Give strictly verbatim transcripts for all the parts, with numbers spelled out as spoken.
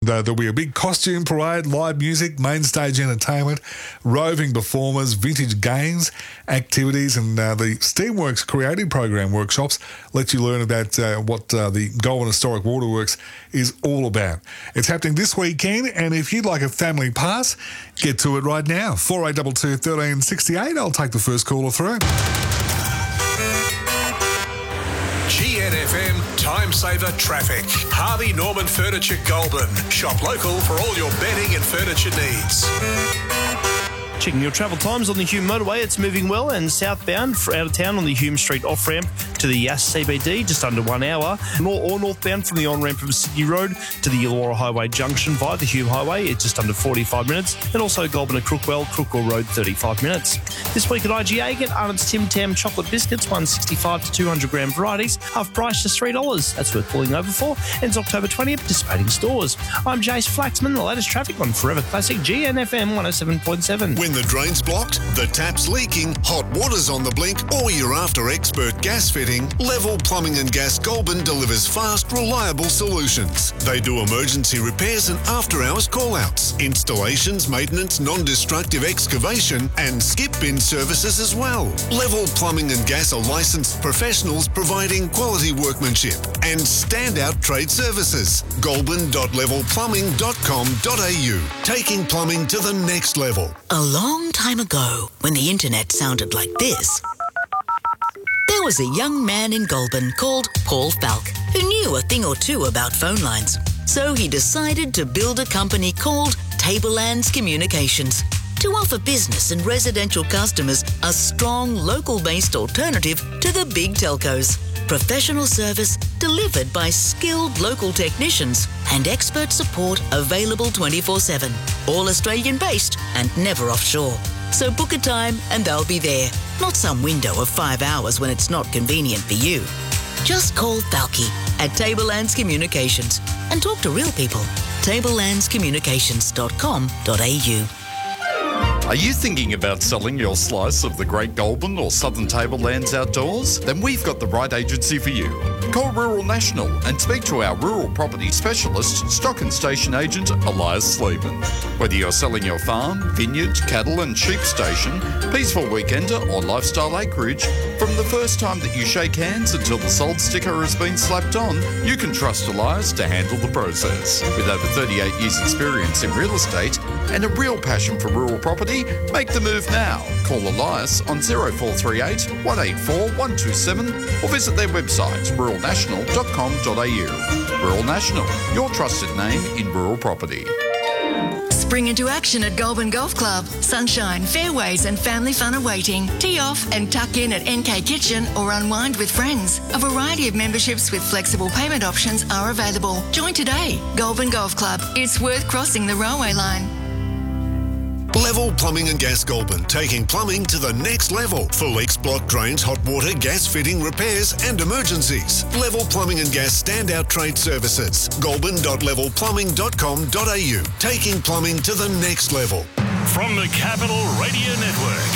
And uh, there'll be a big costume parade, live music, main stage entertainment, roving performers, vintage games, activities, and uh, the Steamworks Creative Program workshops let you learn about uh, what uh, the Goulburn Historic Waterworks is all about. It's happening this weekend, and if you'd like a family pass, get to it right now. four eight two two, one three six eight. I'll take the first caller through. G N F M Time Saver Traffic. Harvey Norman Furniture Goulburn. Shop local for all your bedding and furniture needs. Checking your travel times on the Hume motorway, it's moving well, and southbound for out of town on the Hume Street off-ramp to the Yass C B D, just under one hour. Nor- or northbound from the on-ramp from Sydney Road to the Illawarra Highway Junction via the Hume Highway, it's just under forty-five minutes. And also Goulburn to Crookwell, Crookwell Road, thirty-five minutes. This week at I G A, get Arnott's Tim Tam chocolate biscuits, one sixty-five to two hundred gram varieties, half price just three dollars. That's worth pulling over for. Ends October twentieth, participating stores. I'm Jace Flaxman, the latest traffic on Forever Classic G N F M one oh seven point seven. When the drain's blocked, the tap's leaking, hot water's on the blink, or you're after expert gas fitting, Level Plumbing and Gas Goulburn delivers fast, reliable solutions. They do emergency repairs and after-hours call-outs, installations, maintenance, non-destructive excavation, and skip bin services as well. Level Plumbing and Gas are licensed professionals providing quality workmanship and standout trade services. goulburn dot level plumbing dot com dot a u, taking plumbing to the next level. A long time ago, when the internet sounded like this, there was a young man in Goulburn called Paul Falk who knew a thing or two about phone lines. So he decided to build a company called Tablelands Communications to offer business and residential customers a strong local-based alternative to the big telcos. Professional service delivered by skilled local technicians and expert support available twenty-four seven. All Australian-based and never offshore. So book a time and they'll be there. Not some window of five hours when it's not convenient for you. Just call Falky at Tablelands Communications and talk to real people. tablelands communications dot com dot a u. Are you thinking about selling your slice of the Great Goulburn or Southern Tablelands outdoors? Then we've got the right agency for you. Call Rural National and speak to our rural property specialist, stock and station agent Elias Sleeman. Whether you're selling your farm, vineyard, cattle and sheep station, peaceful weekender or lifestyle acreage, from the first time that you shake hands until the sold sticker has been slapped on, you can trust Elias to handle the process. With over thirty-eight years experience in real estate and a real passion for rural property, make the move now. Call Elias on zero four three eight, one eight four, one two seven or visit their website rural national dot com dot a u. Rural National, your trusted name in rural property. Spring into action at Goulburn Golf Club. Sunshine, fairways and family fun awaiting. Tee off and tuck in at N K Kitchen or unwind with friends. A variety of memberships with flexible payment options are available. Join today. Goulburn Golf Club. It's worth crossing the railway line. Level Plumbing and Gas Goulburn, taking plumbing to the next level for leaks, block drains, hot water, gas fitting, repairs and emergencies. Level Plumbing and Gas standout trade services. goulburn dot level plumbing dot com dot a u, taking plumbing to the next level. From the Capital Radio Network,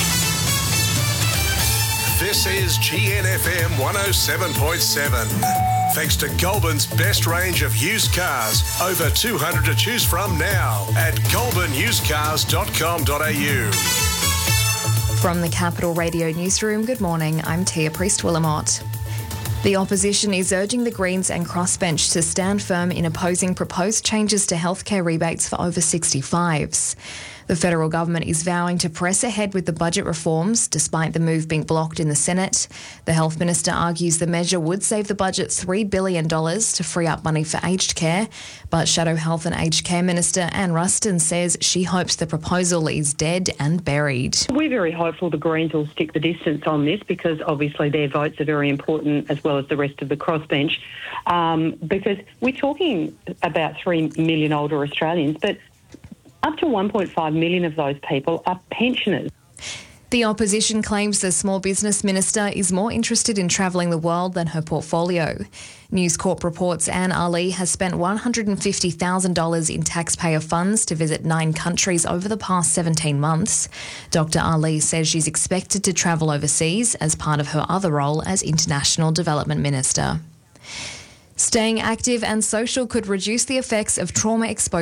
this is G N F M one oh seven point seven. Thanks to Goulburn's best range of used cars, over two hundred to choose from now at goulburn used cars dot com dot a u. From the Capital Radio Newsroom, good morning, I'm Tia Priest-Willamott. The opposition is urging the Greens and Crossbench to stand firm in opposing proposed changes to healthcare rebates for over sixty-fives. The federal government is vowing to press ahead with the budget reforms, despite the move being blocked in the Senate. The Health Minister argues the measure would save the budget three billion dollars to free up money for aged care, but Shadow Health and Aged Care Minister Anne Ruston says she hopes the proposal is dead and buried. We're very hopeful the Greens will stick the distance on this because obviously their votes are very important as well as the rest of the crossbench, um, because we're talking about three million older Australians, but up to one point five million of those people are pensioners. The opposition claims the Small Business Minister is more interested in travelling the world than her portfolio. News Corp reports Anne Ali has spent one hundred fifty thousand dollars in taxpayer funds to visit nine countries over the past seventeen months. Doctor Ali says she's expected to travel overseas as part of her other role as International Development Minister. Staying active and social could reduce the effects of trauma exposure